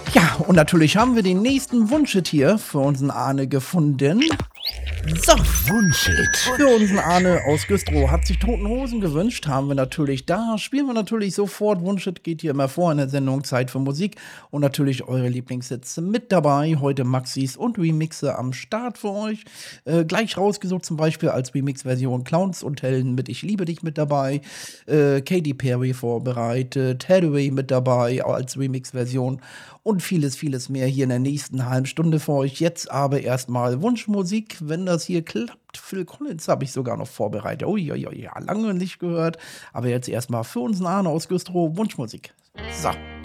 Ja, und natürlich haben wir den nächsten Wunschetier für unseren Arne gefunden. So, Wunschhit. für unseren Arne aus Güstrow hat sich Toten Hosen gewünscht, haben wir natürlich da. Spielen wir natürlich sofort. Wunschhit geht hier immer vor in der Sendung Zeit für Musik. Und natürlich eure Lieblingshits mit dabei. Heute Maxis und Remixe am Start für euch. Gleich rausgesucht zum Beispiel als Remix-Version Clowns und Helden mit Ich liebe dich mit dabei. Katy Perry vorbereitet. Hathaway mit dabei als Remix-Version. Und vieles, vieles mehr hier in der nächsten halben Stunde für euch. Jetzt aber erstmal Wunschmusik, wenn das hier klappt. Phil Collins habe ich sogar noch vorbereitet. Uiuiui, ja, lange nicht gehört. Aber jetzt erstmal für unseren Arne aus Güstrow Wunschmusik. So.